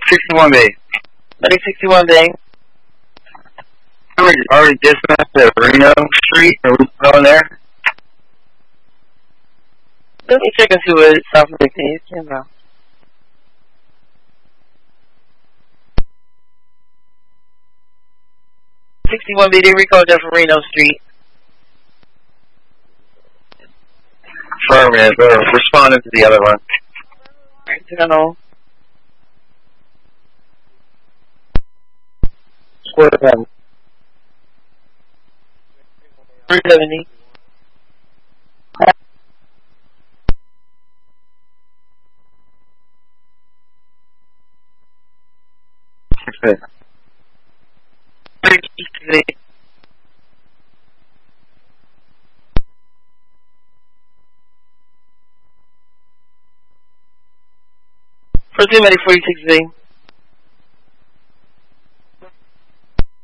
61B. Medic 61B. Already dispatched at Reno Street. Are we going there? Let me check and see what it's off of the page. You know. $61B, they recalled that from Reno Street. Affirmative. Responding to the other one. Alright, tunnel. Square 1. 370. Okay. 360. Proceed medic 46B.